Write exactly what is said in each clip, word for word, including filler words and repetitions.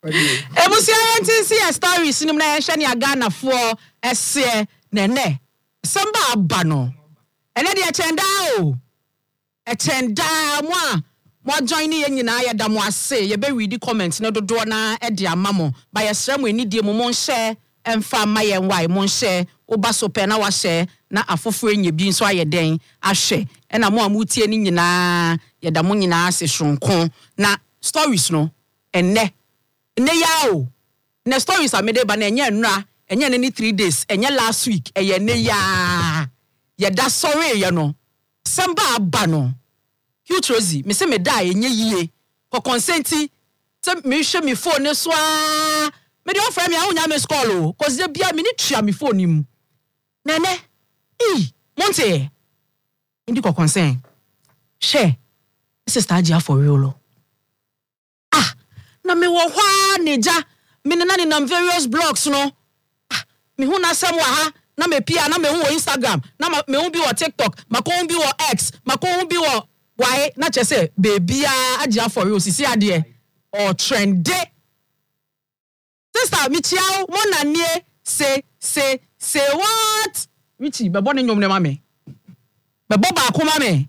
Ebusia yenti see a story sinim na yehwe ne Ghana for ese nene. Samba abano. Ene de echenda o. Echenda mo a mo join ni nyina ya da mo ase ye be read comment na dodo na e de amamo ba ye sra mo ani die mo mo share emfa ma ye why mo share oba so pe na wa share na afoforo nya bi nso aye den ahwe e na mo amutie ni nyina ye da mo nyina ase hronkon na stories no enne ne yawo na stories amede ba na enye nra enye ne ni three days enye last week eye ne ya ye da sorry ye no samba abano Utrozi, me say me die enye yie. Ko consenti, se me hwe me phone so a. Me dey offer me a wonya me call o, cause dey bia me ni tua me phone nim. Nene. Eh, monte. Indi ko consent. She. Sister Agia for real. Ah, na me wo hwa neja, me na na nam various blogs no. Ah, me hu na sem wa ha, na me pia na me hu Instagram, na me hu bi wo TikTok, ma ko hu bi wo X, ma ko hu bi wo why not just say baby Agia for you sisi ade or trendy sister michiao mo na nie say say say what michi be bo ne nyom ne ma me be bo ba ko ma me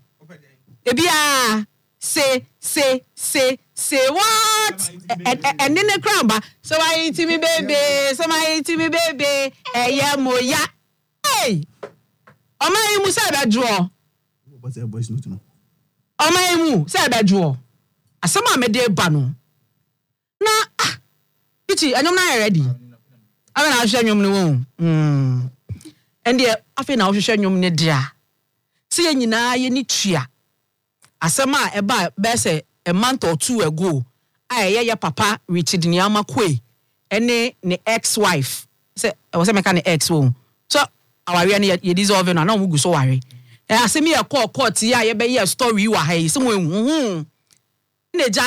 ebia say say say say what and then the cramba so I eat me baby so I eat me baby eye mo ya hey o ma yi musa be draw what's that voice note no Omaimu, say bedwo. Asama me de ba no. Na ah. Ichi anyom na ready. Aba na ahwe anyom ne won. Mm. Ende afi na ahwe anyom ne dia. Se ye nyina ye ni tua. Asama e ba be say a month or two ago, ai ye ye papa Richard Niamakwe ene ne ex-wife. Say e was say meka ne ex wo. So aware ne ye dissolve no na omugu so ware. Eh asemi e call court ya ye be ye story wa ha se won hu neja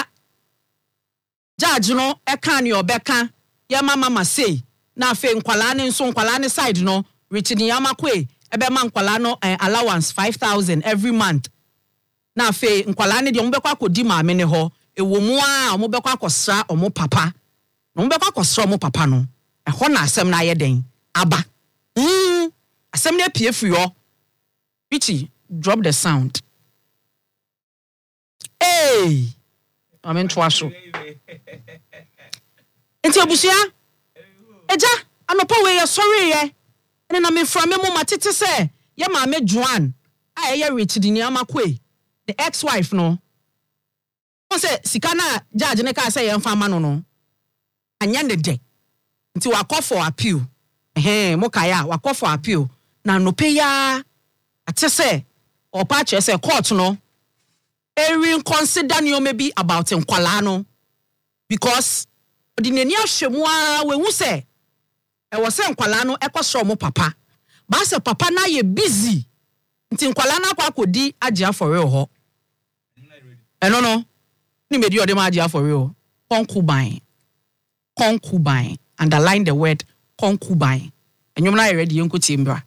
judge no e kan ne obeka ye mama ma say na afa nkwala ne nso nkwala ne side no Richard Yamakwe e be ma nkwala no eh, allowance five thousand every month na afa nkwala ne de mo bekwa akodi ma me ne ho e wo mu a mo bekwa akosra omo papa no mo bekwa akosra omo papa no e ho na asem na ye den aba mm asem na pie free ho Richie, drop the sound. Hey! I'm in Twasho. Enti abusia? Eja, anopa we ya sorry ye. Ene na me from me mo matete se, ye ma me Joan. A ye Richard Niamakwe, the ex-wife no. Won say sika na judge ne ka say ye mfa ma no no. Anya ne de. Enti wa call for appeal. Eh, mo kaya wa call for appeal. Na no pay ya ate say or patch say court no e consider you maybe about nkwala no because the nani ahwemu a we hu say e wo say nkwala no e kwosoro mo papa ba say papa na ye busy nti nkwala na kwa akodi Agia for real ho e no no ni medi ode ma Agia for real concubine concubine underline the word concubine enyom na ready yenko timbra